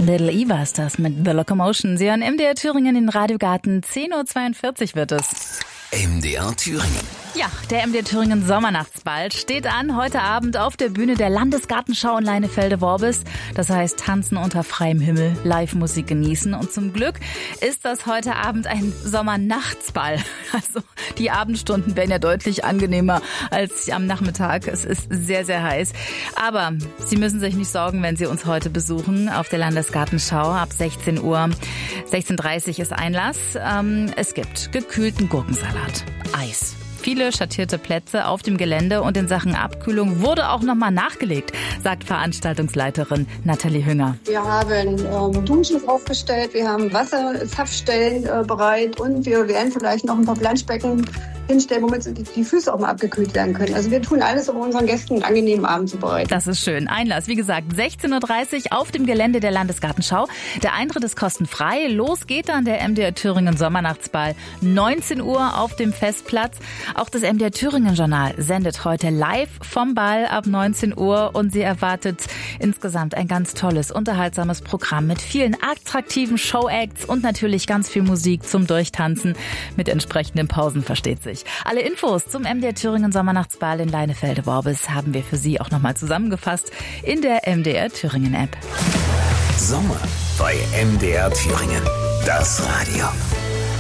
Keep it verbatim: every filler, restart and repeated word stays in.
Little Eva ist das mit The Locomotion. Sie hören M D R Thüringen in Radiogarten. zehn Uhr zweiundvierzig wird es. M D R Thüringen. Ja, der M D R Thüringen Sommernachtsball steht an heute Abend auf der Bühne der Landesgartenschau in Leinefelde-Worbis. Das heißt, tanzen unter freiem Himmel, Live-Musik genießen. Und zum Glück ist das heute Abend ein Sommernachtsball. Also die Abendstunden werden ja deutlich angenehmer als am Nachmittag. Es ist sehr, sehr heiß. Aber Sie müssen sich nicht sorgen, wenn Sie uns heute besuchen auf der Landesgartenschau ab sechzehn Uhr. sechzehn Uhr dreißig ist Einlass. Es gibt gekühlten Gurkensalat, Eis. Viele schattierte Plätze auf dem Gelände und in Sachen Abkühlung wurde auch nochmal nachgelegt, sagt Veranstaltungsleiterin Nathalie Hünger. Wir haben ähm, Duschen aufgestellt, wir haben Wasserzapfstellen äh, bereit und wir werden vielleicht noch ein paar Planschbecken hinstellen, womit die, die Füße auch mal abgekühlt werden können. Also wir tun alles, um unseren Gästen einen angenehmen Abend zu bereiten. Das ist schön. Einlass, wie gesagt, sechzehn Uhr dreißig auf dem Gelände der Landesgartenschau. Der Eintritt ist kostenfrei. Los geht dann der M D R Thüringen Sommernachtsball. neunzehn Uhr auf dem Festplatz. Auch das M D R Thüringen Journal sendet heute live vom Ball ab neunzehn Uhr und sie erwartet insgesamt ein ganz tolles, unterhaltsames Programm mit vielen attraktiven Showacts und natürlich ganz viel Musik zum Durchtanzen mit entsprechenden Pausen, versteht sich. Alle Infos zum M D R Thüringen Sommernachtsball in Leinefelde-Worbis haben wir für Sie auch nochmal zusammengefasst in der M D R Thüringen App. Sommer bei M D R Thüringen. Das Radio.